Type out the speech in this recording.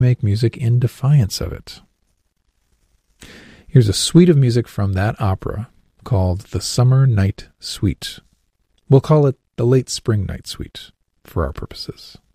make music in defiance of it. Here's a suite of music from that opera called the Summer Night Suite. We'll call it the Late Spring Night Suite for our purposes.